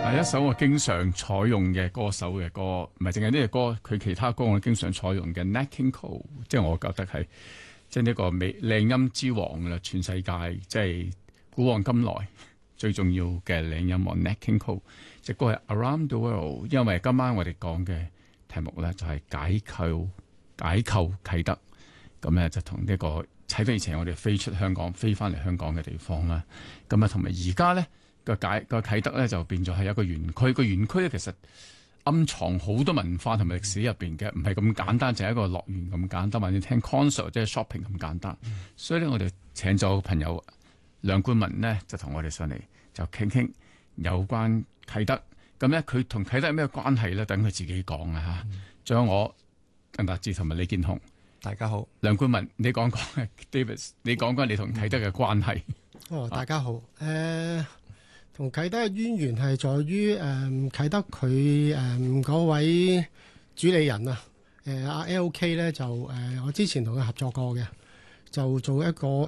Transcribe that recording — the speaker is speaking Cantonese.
係一首我經常採用嘅歌手嘅歌，唔係淨係呢隻歌，佢其他歌我經常採用嘅 Nat King Cole，即係我覺得係即係呢個靚音之王啦，全世界即係古往今來最重要嘅靚音王 Nat King Cole， 隻歌係 Around the World， 因為今晚我哋講嘅題目咧就係解構啟德，咁咧就同呢個啟德以前我哋飛出香港飛翻嚟香港嘅地方啦，咁啊同埋而家咧。個啟德咧就變咗係一個園區，個園區咧其實暗藏好多文化同埋歷史入邊嘅，唔係咁簡單，就係一個樂園咁簡單，或者聽 concert 即係 shopping 咁簡單。所以咧，我哋請咗朋友梁冠文呢，就同我哋上嚟就傾傾有關啟德。咁咧，佢同啟德有咩關係咧？等佢自己講啊嚇。仲有我鄧達智同埋李建雄， 大家好。 梁冠文，你講講 David， 你講講你同啟德嘅關係。 大家好。同啟德嘅淵源係在於啟德佢嗰位主理人啊，阿 LK 咧就我之前同佢合作過嘅，就做一個